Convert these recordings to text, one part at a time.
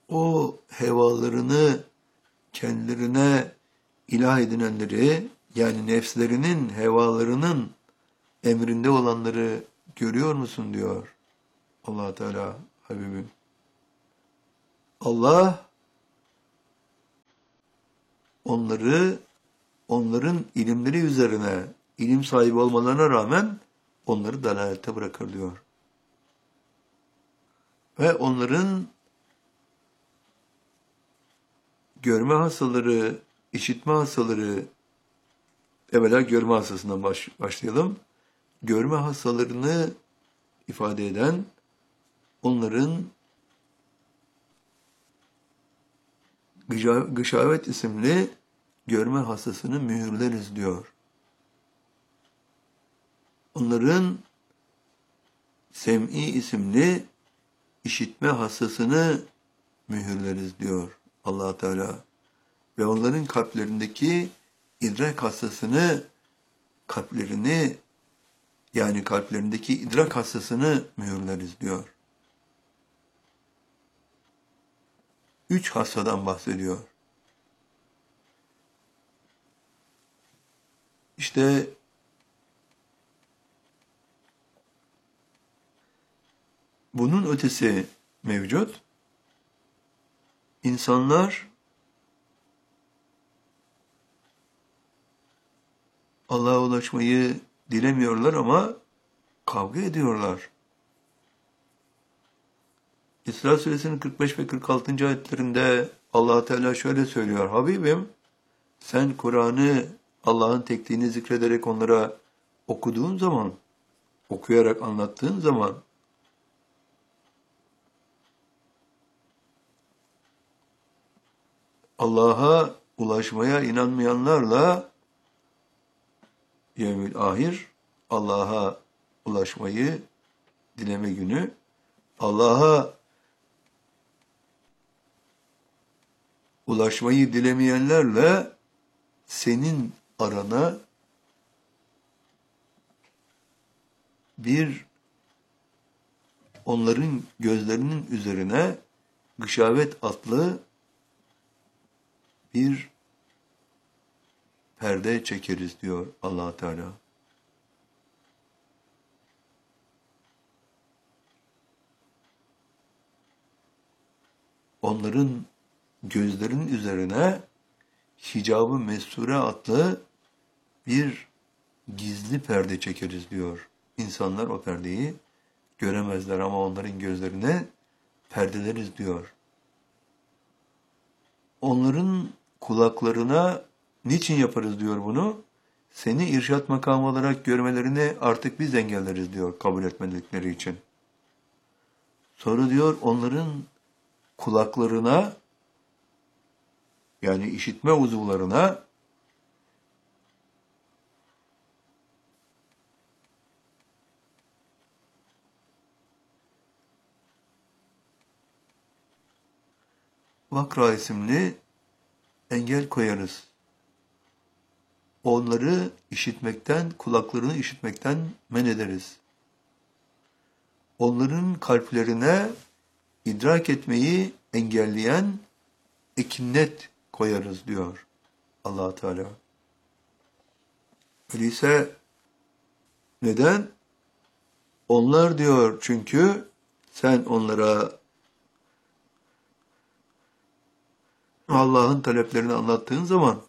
o hevalarını kendilerine ilah edinenleri, yani nefslerinin, hevalarının emrinde olanları görüyor musun diyor Allah Teala Habibim. Allah onları onların ilimleri üzerine ilim sahibi olmalarına rağmen onları dalalette bırakır diyor. Ve onların görme hastaları, işitme hastaları, evvela görme hastasından başlayalım. Görme hastalarını ifade eden onların gışavet isimli görme hastasını mühürleriz diyor. Onların sem'i isimli işitme hastasını mühürleriz diyor Allah Teala. Ve onların kalplerindeki idrak hastasını, kalplerindeki idrak hastasını mühürleriz diyor. 3 hastadan bahsediyor. İşte bunun ötesi mevcut. İnsanlar Allah'a ulaşmayı dilemiyorlar ama kavga ediyorlar. İsra suresinin 45 ve 46. ayetlerinde Allah Teala şöyle söylüyor. Habibim, sen Kur'an'ı Allah'ın tekliğini zikrederek onlara okuduğun zaman, okuyarak anlattığın zaman Allah'a ulaşmaya inanmayanlarla yevmil ahir, Allah'a ulaşmayı dileme günü, Allah'a ulaşmayı dilemeyenlerle senin arana onların gözlerinin üzerine gışavet adlı bir perde çekeriz diyor Allah Teala. Onların gözlerinin üzerine hicab-ı mesture adlı bir gizli perde çekeriz diyor. İnsanlar o perdeyi göremezler ama onların gözlerine perdeleriz diyor. Onların kulaklarına niçin yaparız diyor bunu? Seni irşat makamı olarak görmelerini artık biz engelleriz diyor kabul etmedikleri için. Sonra diyor onların kulaklarına, yani işitme uzuvlarına vakra isimli engel koyarız. Onları işitmekten, kulaklarını işitmekten men ederiz. Onların kalplerine idrak etmeyi engelleyen ekinnet koyarız diyor Allah Teala. Öyleyse neden? Onlar diyor çünkü sen onlara Allah'ın taleplerini anlattığın zaman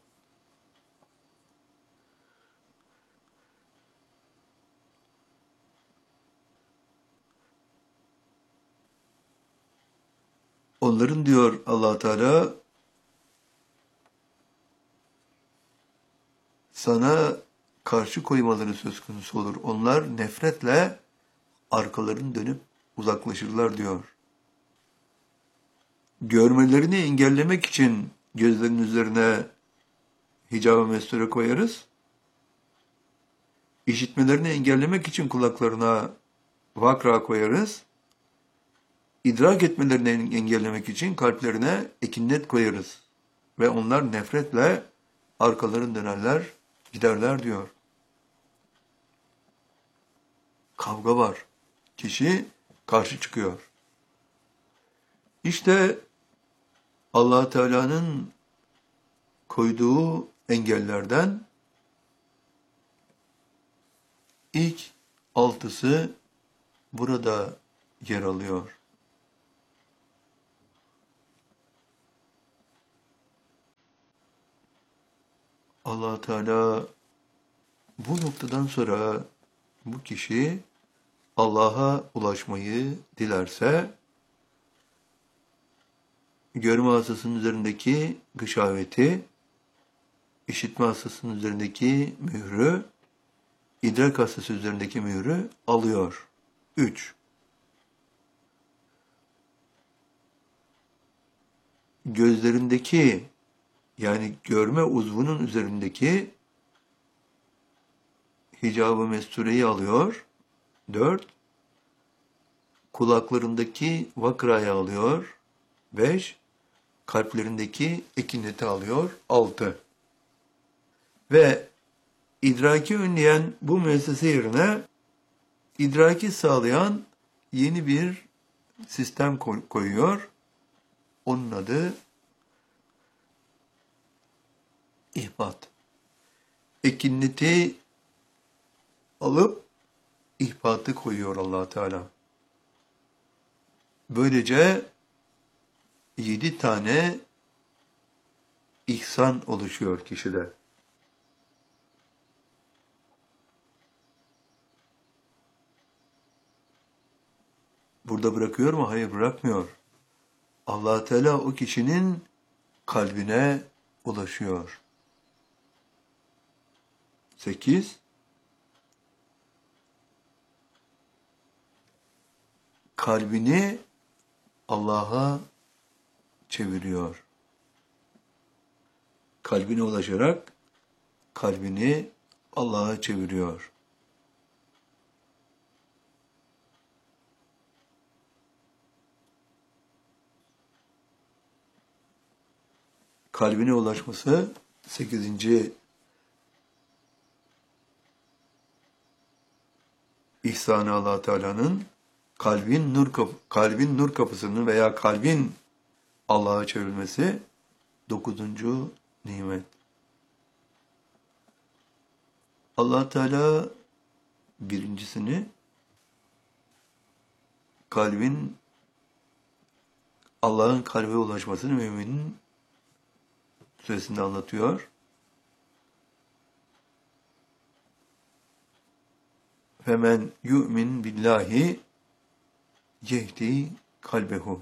onların diyor Allah Teala sana karşı koymaları söz konusu olur. Onlar nefretle arkalarını dönüp uzaklaşırlar diyor. Görmelerini engellemek için gözlerinin üzerine hicab-ı mesture koyarız. İşitmelerini engellemek için kulaklarına vakra koyarız. İdrak etmelerini engellemek için kalplerine ekinnet koyarız. Ve onlar nefretle arkalarını dönerler, giderler diyor. Kavga var. Kişi karşı çıkıyor. İşte Allah Teala'nın koyduğu engellerden ilk 6'sı burada yer alıyor. Allah Teala bu noktadan sonra bu kişi Allah'a ulaşmayı dilerse görme hastasının üzerindeki gışaveti, işitme hastasının üzerindeki mührü, idrak hastası üzerindeki mührü alıyor. 3. Gözlerindeki yani görme uzvunun üzerindeki hicab-ı mestureyi alıyor. 4. Kulaklarındaki vakrayı alıyor. 5. Kalplerindeki ekineti alıyor. 6. Ve idraki önleyen bu müessese yerine idraki sağlayan yeni bir sistem koyuyor. Onun adı ihbat. Ekineti alıp ihbatı koyuyor Allah Teala. Böylece 7 tane ihsan oluşuyor kişide. Burada bırakıyor mu? Hayır, bırakmıyor. Allah Teala o kişinin kalbine ulaşıyor. 8. Kalbini Allah'a çeviriyor. Kalbine ulaşarak kalbini Allah'a çeviriyor. Kalbine ulaşması 8. ihsanı Allah Teala'nın kalbin nur kapısının veya kalbin Allah'a çevrilmesi 9. nimet. Allah Teala birincisini kalbin Allah'ın kalbe ulaşmasını müminin suresinde anlatıyor. Femen yu'min billahi yehdi kalbehu.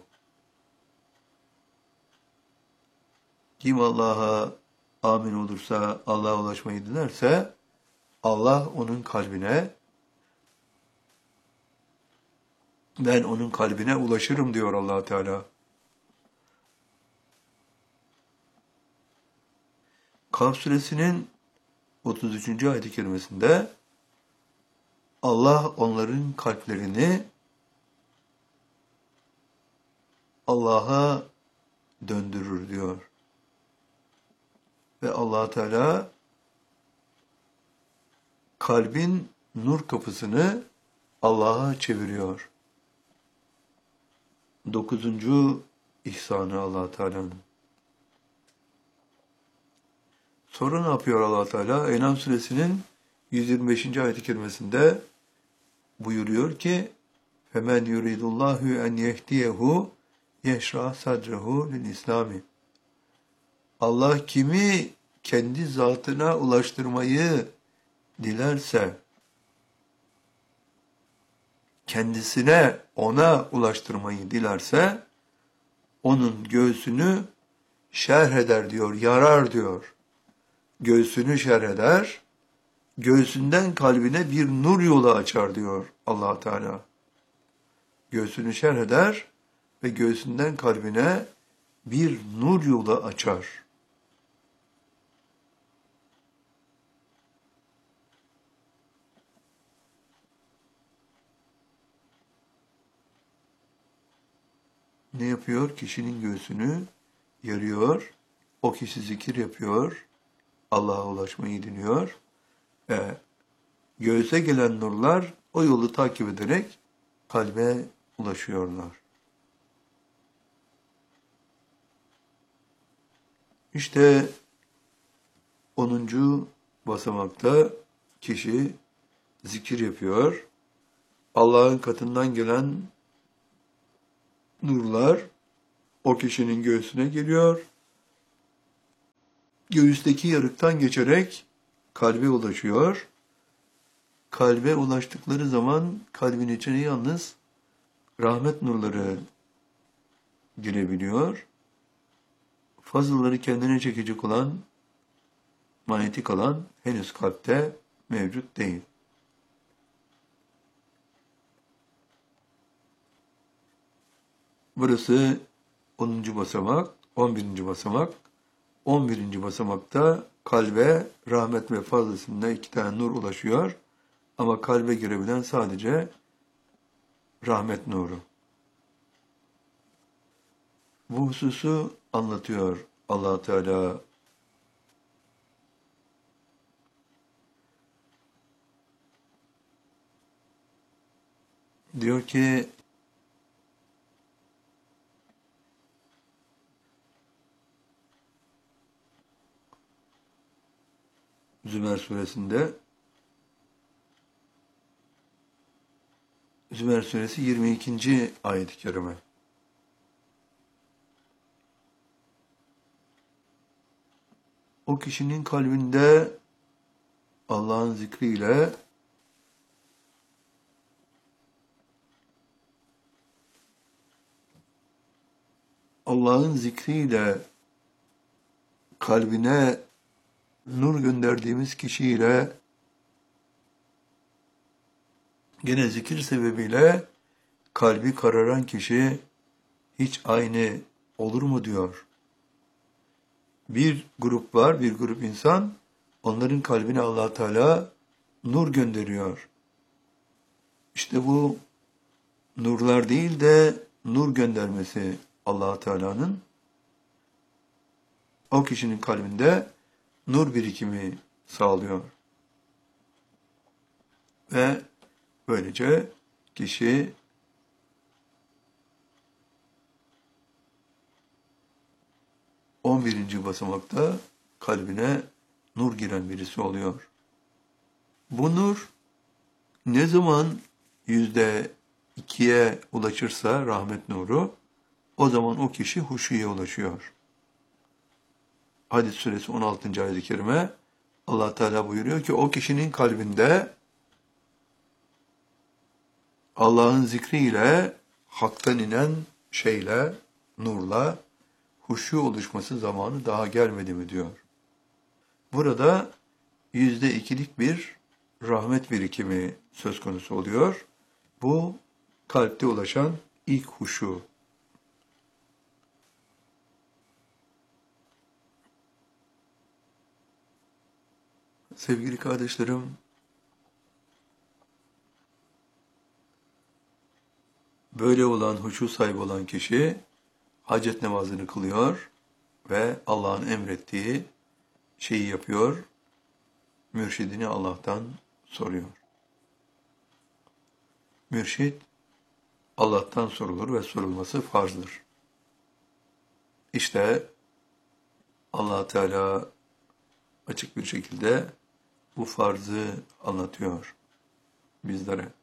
Kim Allah'a amin olursa, Allah'a ulaşmayı dilerse, Allah onun kalbine, ben onun kalbine ulaşırım diyor Allah Teala. Kaf suresinin 33. ayet-i kerimesinde Allah onların kalplerini Allah'a döndürür diyor. Ve Allah Teala kalbin nur kapısını Allah'a çeviriyor. 9. ihsanı Allah Teala'nın. Sonra ne yapıyor Allah Teala? En'am suresinin 125. ayet-i kerimesinde buyuruyor ki: "Femen yuridullahu en yehdiyehu yeşrah sadrehu lil İslami." Allah kimi kendi zatına ulaştırmayı dilerse, kendisine, ona ulaştırmayı dilerse, onun göğsünü şerh eder diyor, yarar diyor. Göğsünü şerh eder, göğsünden kalbine bir nur yolu açar diyor Allah Teala. Göğsünü şerh eder ve göğsünden kalbine bir nur yolu açar. Ne yapıyor? Kişinin göğsünü yarıyor. O kişi zikir yapıyor. Allah'a ulaşmayı diliyor. Ve göğse gelen nurlar o yolu takip ederek kalbe ulaşıyorlar. İşte 10. basamakta kişi zikir yapıyor. Allah'ın katından gelen nurlar o kişinin göğsüne geliyor. Göğüsteki yarıktan geçerek kalbe ulaşıyor. Kalbe ulaştıkları zaman kalbin içine yalnız rahmet nurları girebiliyor. Fazılları kendine çekecek olan manyetik alan henüz kalpte mevcut değil. Burası 10. basamak, 11. basamak. 11. basamakta kalbe rahmet ve fazlasında 2 tane nur ulaşıyor. Ama kalbe girebilen sadece rahmet nuru. Bu hususu anlatıyor Allah Teala. Diyor ki Zümer suresinde, Zümer suresi 22. ayet-i kerime. O kişinin kalbinde Allah'ın zikriyle kalbine nur gönderdiğimiz kişiyle gene zikir sebebiyle kalbi kararan kişi hiç aynı olur mu diyor. Bir grup var, bir grup insan, onların kalbine Allah Teala nur gönderiyor. İşte bu nurlar değil de nur göndermesi Allah Teala'nın o kişinin kalbinde nur birikimi sağlıyor. Ve böylece kişi on birinci basamakta kalbine nur giren birisi oluyor. Bu nur ne zaman %2'ye ulaşırsa rahmet nuru, o zaman o kişi huşuya ulaşıyor. Hadis suresi 16. ayet-i kerime Allah Teala buyuruyor ki o kişinin kalbinde Allah'ın zikriyle, haktan inen şeyle, nurla huşu oluşması zamanı daha gelmedi mi diyor. Burada %2'lik bir rahmet birikimi söz konusu oluyor. Bu kalpte ulaşan ilk huşu. Sevgili kardeşlerim, böyle olan, huşu sahibi olan kişi hacet namazını kılıyor ve Allah'ın emrettiği şeyi yapıyor, mürşidini Allah'tan soruyor. Mürşid Allah'tan sorulur ve sorulması farzdır. İşte Allah Teala açık bir şekilde bu farzı anlatıyor bizlere.